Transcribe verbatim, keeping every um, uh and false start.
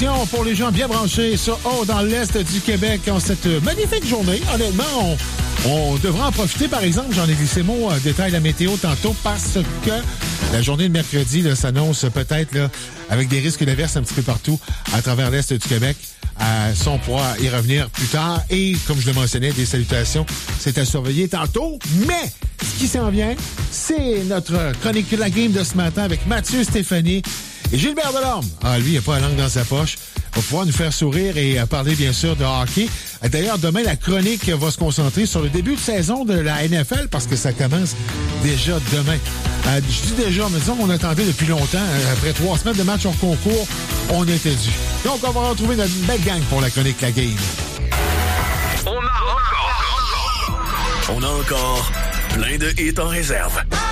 salutations pour les gens bien branchés sur haut dans l'Est du Québec en cette magnifique journée. Honnêtement, on, on devra en profiter. Par exemple, j'en ai glissé mot, euh, détail la météo tantôt parce que la journée de mercredi là, s'annonce peut-être là, avec des risques d'averse un petit peu partout à travers l'Est du Québec. Euh, ça, on pourra y revenir plus tard. Et comme je le mentionnais, des salutations, c'est à surveiller tantôt. Mais ce qui s'en vient, c'est notre chronique La Game de ce matin avec Mathieu Stéphanie et Gilbert Delorme. Ah, lui, il n'a pas la langue dans sa poche. Il va pouvoir nous faire sourire et euh, parler, bien sûr, de hockey. D'ailleurs, demain, la chronique va se concentrer sur le début de saison de la N F L parce que ça commence déjà demain. Euh, je dis déjà, mais disons qu'on attendait depuis longtemps. Euh, après trois semaines de match en concours, on était dû. Donc, on va retrouver notre belle gang pour la chronique La Game. On a encore... On a encore plein de hits en réserve.